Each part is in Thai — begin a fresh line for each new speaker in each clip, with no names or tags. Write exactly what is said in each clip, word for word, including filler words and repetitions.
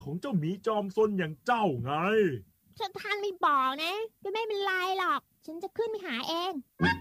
ของเจ้าหมีจอมซนอย่างเจ้าไง
ถ้าท่านไม่บอกนะก็ไม่เป็นไรหรอกฉันจะขึ้นไปหาเอง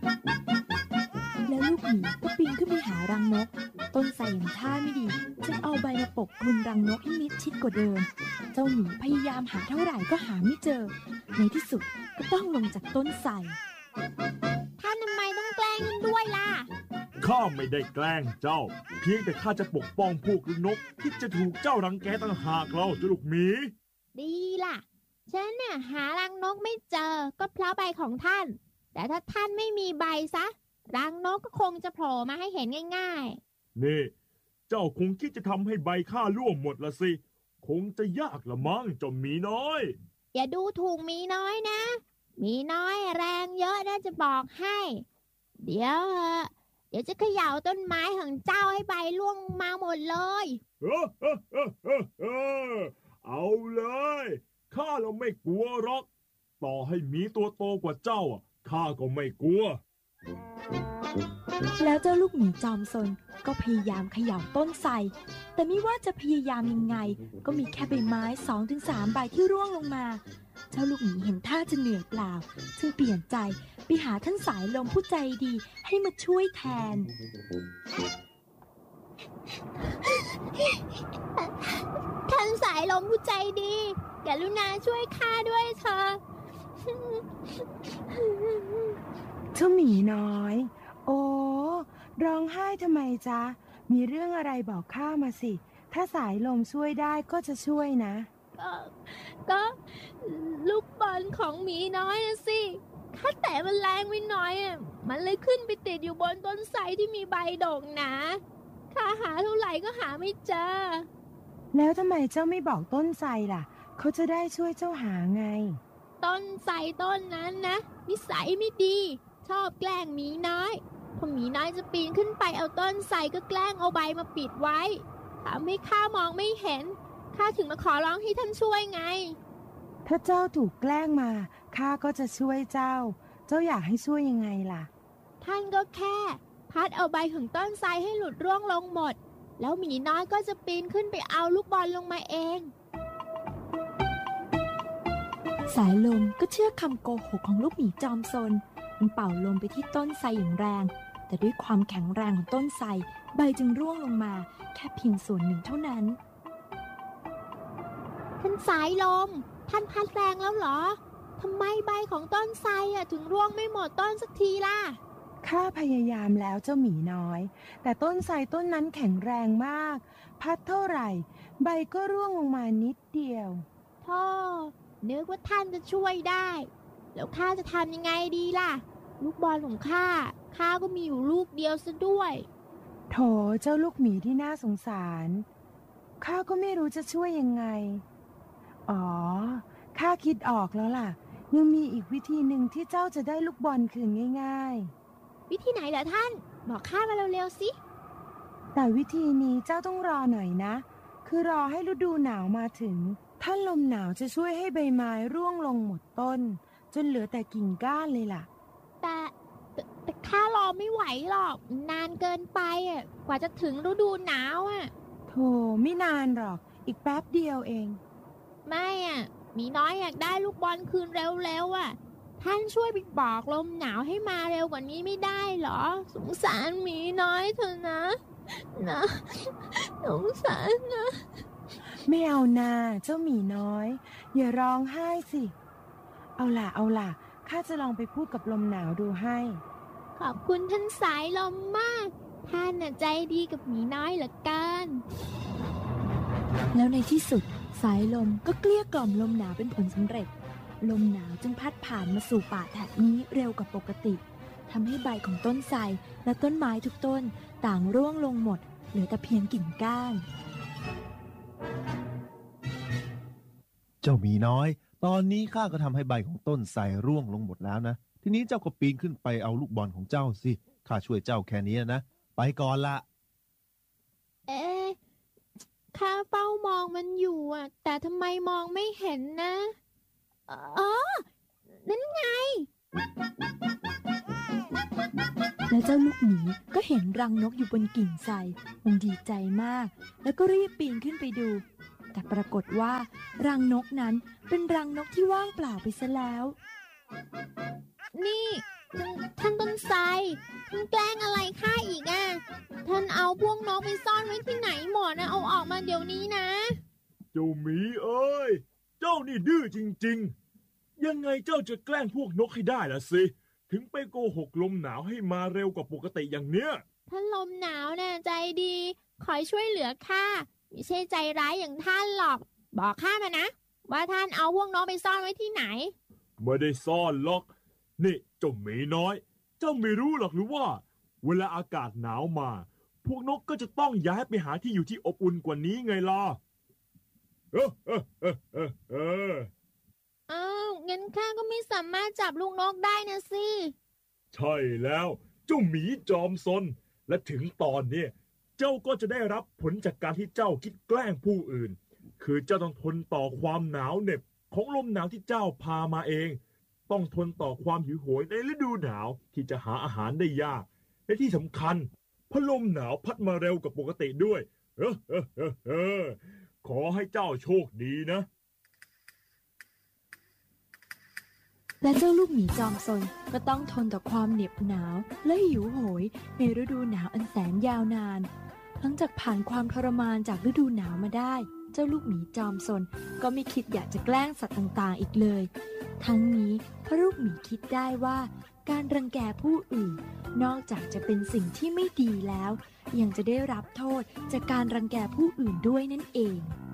แล้วลูกหมีก็ปีนขึ้นไปหารังนกต้นไทรอย่างท่าไม่ดีจึงเอาใบมาปกคลุมรังนกให้มิดชิดกว่าเดิมเจ้าหมีพยายามหาเท่าไหร่ก็หาไม่เจอในที่สุดก็ต้องลงจากต้นไทร
ท่านทำไมต้องแกล้งกันด้วยล่ะ
ข้าไม่ได้แกล้งเจ้าเพียงแต่ข้าจะปกป้องพวกนกที่จะถูกเจ้ารังแกต่างหากเราเจ้าลูกหมี
ดีล่ะฉันเนี่ยหารังนกไม่เจอก็เพราะใบของท่านแต่ถ้าท่านไม่มีใบซะรังนกก็คงจะโผล่มาให้เห็นง่าย
ๆนี่เจ้าคงคิดจะทำให้ใบข้าร่วงหมดละสิคงจะยากละมั้งเจ้าหมีน้อย
อย่าดูถูกหมีน้อยนะหมีน้อยแรงเยอะน่าจะบอกให้เดี๋ยวเดี๋ยวจะเขย่าต้นไม้ของเจ้าให้ใบร่วงมาหมดเลย
เออเออเออเออเออเอาเลยข้าเราไม่กลัวหรอกต่อให้มีตัวโตกว่าเจ้าอ่ะข้าก็ไม่กลัว
แล้วเจ้าลูกหมีจอมซนก็พยายามเขย่าต้นไทรแต่ไม่ว่าจะพยายามยังไงก็มีแค่ใบไม้ สองถึงสาม ใบที่ร่วงลงมาเจ้าลูกหมีเห็นท่าจะเหนื่อยเปล่าจึงเปลี่ยนใจไปหาท่านสายลมผู้ใจดีให้มาช่วยแทน
ท่านสายลมผู้ใจดีกรุณาช่วยข้าด้วยเถอะ
เจ้าหมีน้อยโอ้ร้องไห้ทำไมจ๊ะมีเรื่องอะไรบอกข้ามาสิถ้าสายลมช่วยได้ก็จะช่วยนะ
ก็ก็ลูกบอลของหมีน้อยนะสิข้าแต่มันแรงไปหน่อยอ่ะมันเลยขึ้นไปติดอยู่บนต้นไทรที่มีใบดกหนาข้าหาเท่าไหร่ก็หาไม่เจอ
แล้วทำไมเจ้าไม่บอกต้นไทรล่ะเขาจะได้ช่วยเจ้าหาไง
ต้นไทรต้นนั้นนะนิสัยไม่ดีชอบแกล้งหมีน้อยพอหมีน้อยจะปีนขึ้นไปเอาต้นไทรก็แกล้งเอาใบมาปิดไว้ทำให้ข้ามองไม่เห็นข้าถึงมาขอร้องให้ท่านช่วยไง
ถ้าเจ้าถูกแกล้งมาข้าก็จะช่วยเจ้าเจ้าอยากให้ช่วยยังไงล่ะ
ท่านก็แค่พัดเอาใบของต้นไทรให้หลุดร่วงลงหมดแล้วหมีน้อยก็จะปีนขึ้นไปเอาลูกบอลลงมาเอง
สายลมก็เชื่อคำโกหกของลูกหมีจอมซนมันเป่าลมไปที่ต้นไทรอย่างแรงแต่ด้วยความแข็งแรงของต้นไทรใบจึงร่วงลงมาแค่เพียงส่วนหนึ่งเท่านั้น
ท่านสายลมท่านพัดแรงแล้วเหรอทำไมใบของต้นไทรอ่ะถึงร่วงไม่หมดต้นสักทีล่ะ
ข้าพยายามแล้วเจ้าหมีน้อยแต่ต้นไทรต้นนั้นแข็งแรงมากพัดเท่าไหร่ใบก็ร่วงลงมานิดเดียว
ท่อนึกว่าท่านจะช่วยได้แล้วข้าจะทำยังไงดีล่ะลูกบอลของข้าข้าก็มีอยู่ลูกเดียวซะด้วย
โถเจ้าลูกหมีที่น่าสงสารข้าก็ไม่รู้จะช่วยยังไงอ๋อข้าคิดออกแล้วล่ะยังมีอีกวิธีหนึ่งที่เจ้าจะได้ลูกบอลคืนง่าย
ๆวิธีไหนเหรอท่านบอกข้ามาเร็วๆสิ
แต่วิธีนี้เจ้าต้องรอหน่อยนะคือรอให้ฤดูหนาวมาถึงถ้าลมหนาวจะช่วยให้ใบไม้ร่วงลงหมดต้นจนเหลือแต่กิ่งก้านเลยล่ะ
แต่แต่ข้ารอไม่ไหวหรอกนานเกินไปอ่ะกว่าจะถึงฤดูหนาวอ่ะ
โธ่ไม่นานหรอกอีกแป๊บเดียวเอง
ไม่อ่ะมีน้อยอยากได้ลูกบอลคืนเร็วๆอ่ะท่านช่วยไปบอกลมหนาวให้มาเร็วกว่านี้ไม่ได้หรอสงสารหมีน้อยเถอะนะนะสงสารนะ
ไม่เอานาเจ้าหมีน้อยอย่าร้องไห้สิเอาล่ะเอาล่ะข้าจะลองไปพูดกับลมหนาวดูให้
ขอบคุณท่านสายลมมากท่านน่ะใจดีกับหมีน้อยเหลือเกิน
แล้วในที่สุดสายลมก็เกลี้ยกล่อมลมหนาวเป็นผลสำเร็จลมหนาวจึงพัดผ่านมาสู่ป่าแถบนี้เร็วกว่าปกติทำให้ใบของต้นไทรและต้นไม้ทุกต้นต่างร่วงลงหมดเหลือแต่เพียงกิ่งก้าน
เจ้าหมีน้อยตอนนี้ข้าก็ทำให้ใบของต้นไทรร่วงลงหมดแล้วนะทีนี้เจ้าก็ปีนขึ้นไปเอาลูกบอลของเจ้าสิข้าช่วยเจ้าแค่นี้นะไปก่อนละ
เอ๊ะข้าเฝ้ามองมันอยู่อ่ะแต่ทำไมมองไม่เห็นนะอ๋อนั่นไง
แล้วเจ้าลูกหมีก็เห็นรังนกอยู่บนกิ่งไทรมันดีใจมากแล้วก็รีบปีนขึ้นไปดูแต่ปรากฏว่ารังนกนั้นเป็นรังนกที่ว่างเปล่าไปซะแล้ว
นี่ท่านท่านต้นไทรท่านแกล้งอะไรข้าอีกอ่ะท่านเอาพวกนกไปซ่อนไว้ที่ไหนหมดนะเอาออกมาเดี๋ยวนี้นะ
เจ้าหมีเอ้ยเจ้านี่ดื้อจริงๆยังไงเจ้าจะแกล้งพวกนกให้ได้ล่ะสิถึงไปโกหกลมหนาวให้มาเร็วกว่าปกติอย่างเนี้ย
ท่านลมหนาวน่ะใจดีคอยช่วยเหลือข้าไม่ใช่ใจร้ายอย่างท่านหรอกบอกข้ามานะว่าท่านเอาพวกนกไปซ่อนไว้ที่ไหน
ไม่ได้ซ่อนหรอกนี่เจ้าหมีน้อยเจ้าไม่รู้หรอกหรือว่าเวลาอากาศหนาวมาพวกนกก็จะต้องย้ายไปหาที่อยู่ที่อบอุ่นกว่านี้ไงล่ะเออเออเออเออเออ
อ้าวงั้นข้าก็ไม่สามารถจับลูกนกได้นะสิ
ใช่แล้วเจ้าหมีจอมซนและถึงตอนนี้เจ้าก็จะได้รับผลจากการที่เจ้าคิดแกล้งผู้อื่นคือเจ้าต้องทนต่อความหนาวเหน็บของลมหนาวที่เจ้าพามาเองต้องทนต่อความหิวโหยในฤดูหนาวที่จะหาอาหารได้ยากและที่สำคัญพัดลมหนาวพัดมาเร็วกว่าปกติด้วยเออเออเออเออขอให้เจ้าโชคดีนะ
และเจ้าลูกหมีจอมซนก็ต้องทนต่อความเหน็บหนาวและหิวโหยในฤดูหนาวอันแสนยาวนานหลังจากผ่านความทรมานจากฤดูหนาวมาได้เจ้าลูกหมีจอมซนก็ไม่คิดอยากจะแกล้งสัตว์ต่างๆอีกเลยทั้งนี้เพราะลูกหมีคิดได้ว่าการรังแกผู้อื่นนอกจากจะเป็นสิ่งที่ไม่ดีแล้วยังจะได้รับโทษจากการรังแกผู้อื่นด้วยนั่นเอง